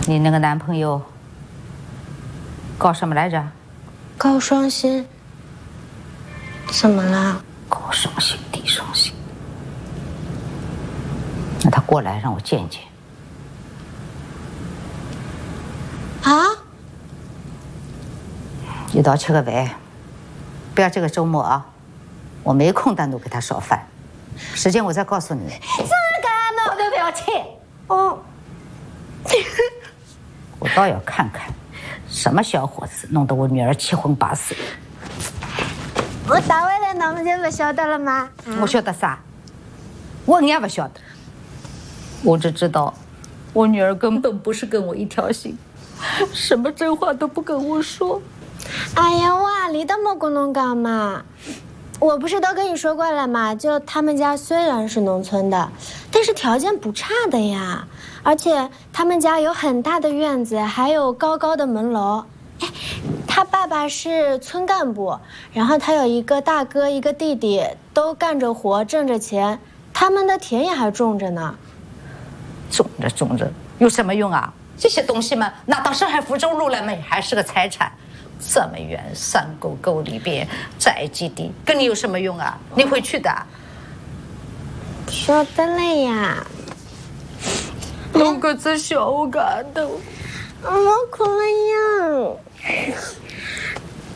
你那个男朋友搞什么来着？ 高双薪。怎么了？ 高双薪，低双薪。那他过来让我见见。 啊？ 一道吃个饭，不要这个周末啊，我没空单独给他烧饭，时间我再告诉你。 这个呢？ 不要去。 哦。 我倒要看看，什么小伙子弄得我女儿七荤八素。 我单位的侬就不晓得了吗？ 我晓得啥？我也不晓得。我只知道，我女儿根本不是跟我一条心，什么真话都不跟我说。 哎呀，我阿里都没跟侬讲嘛。我不是都跟你说过了吗？就他们家虽然是农村的，但是条件不差的呀。而且他们家有很大的院子，还有高高的门楼。哎，他爸爸是村干部，然后他有一个大哥一个弟弟，都干着活挣着钱，他们的田也还种着呢。 种着有什么用啊？这些东西嘛，拿到上海福州路来嘛，还是个财产。这么远，山沟沟里边宅基地，跟你有什么用啊？你会去的？ 晓得了呀。 弄个子小感的， 我哭了呀。